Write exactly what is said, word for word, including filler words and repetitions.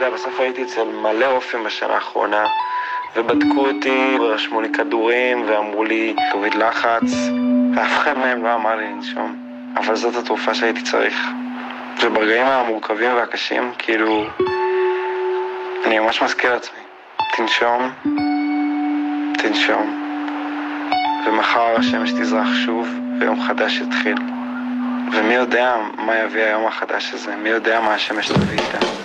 יודע, בסוף הייתי אצל מלא רופאים בשנה האחרונה, ובדקו אותי, ורשמו לי כדורים, ואמרו לי, תוריד לחץ, ואף אחד מהם לא אמר לי לנשום. אבל זאת התרופה שהייתי צריך. וברגעים המורכבים והקשים, כאילו, אני ממש מזכיר לעצמי. תנשום, תנשום, ומחר השמש תזרח שוב, ויום חדש יתחיל. ומי יודע מה יביא היום החדש הזה, מי יודע מה השמש תביא איתה.